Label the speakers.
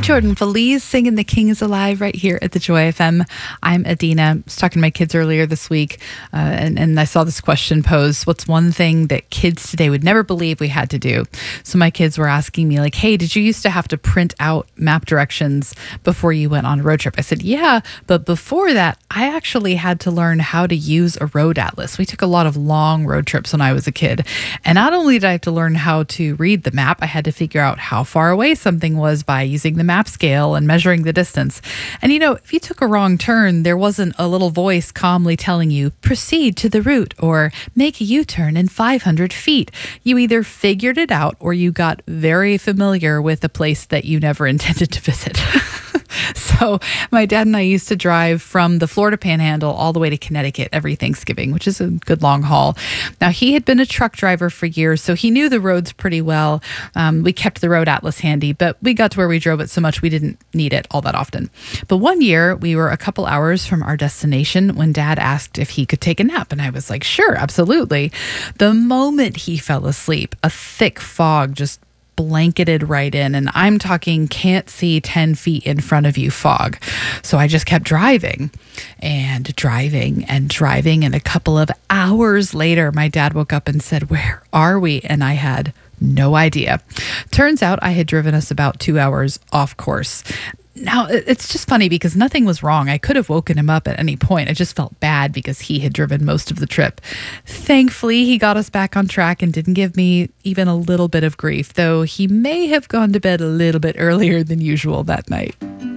Speaker 1: Jordan Feliz singing The King is Alive right here at the Joy FM. I'm Adina. I was talking to my kids earlier this week, and I saw this question posed. What's one thing that kids today would never believe we had to do? So my kids were asking me, like, hey, did you used to have to print out map directions before you went on a road trip? I said, yeah, but before that, I actually had to learn how to use a road atlas. We took a lot of long road trips when I was a kid. And not only did I have to learn how to read the map, I had to figure out how far away something was by using the map scale and measuring the distance. And if you took a wrong turn, there wasn't a little voice calmly telling you, proceed to the route or make a U-turn in 500 feet. You either figured it out or you got very familiar with a place that you never intended to visit. So my dad and I used to drive from the Florida Panhandle all the way to Connecticut every Thanksgiving, which is a good long haul. Now, he had been a truck driver for years, so he knew the roads pretty well. We kept the road atlas handy, but we got to where we drove it so much we didn't need it all that often. But one year, we were a couple hours from our destination when Dad asked if he could take a nap, and I was like, sure, absolutely. The moment he fell asleep, a thick fog just blanketed right in, and I'm talking can't see 10 feet in front of you fog. So I just kept driving and driving and driving, and a couple of hours later my dad woke up and said, where are we? And I had no idea. Turns out I had driven us about 2 hours off course. Now, it's just funny because nothing was wrong. I could have woken him up at any point. I just felt bad because he had driven most of the trip. Thankfully, he got us back on track and didn't give me even a little bit of grief, though he may have gone to bed a little bit earlier than usual that night.